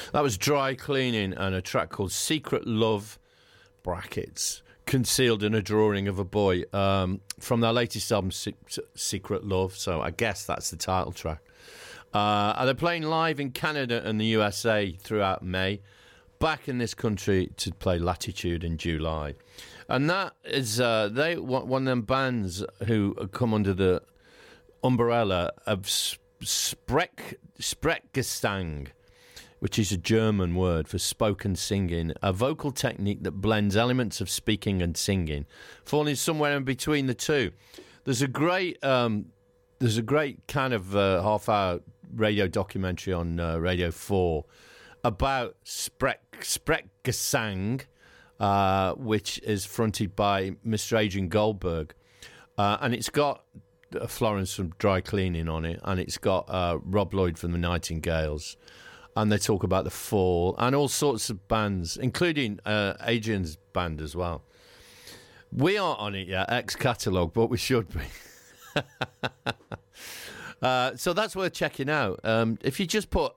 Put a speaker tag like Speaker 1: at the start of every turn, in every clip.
Speaker 1: That was Dry Cleaning and a track called Secret Love, brackets, concealed in a drawing of a boy, from their latest album, Secret Love. So I guess that's the title track. And they're playing live in Canada and the USA throughout May. Back in this country to play Latitude in July. And that is they one of them bands who come under the umbrella of Sprechgesang, which is a German word for spoken singing, a vocal technique that blends elements of speaking and singing, falling somewhere in between the two. There's a great kind of half-hour radio documentary on Radio 4 about Sprechgesang, which is fronted by Mr. Adrian Goldberg, and it's got Florence from Dry Cleaning on it, and it's got Rob Lloyd from the Nightingales, and they talk about the Fall and all sorts of bands, including Adrian's band as well. We aren't on it yet, ex-catalogue, but we should be. So that's worth checking out. If you just put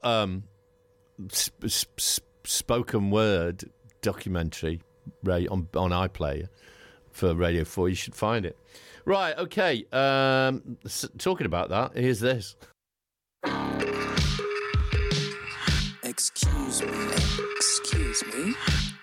Speaker 1: spoken word documentary on iPlayer for Radio 4, you should find it. Right, okay. Talking about that, here's this.
Speaker 2: Excuse me.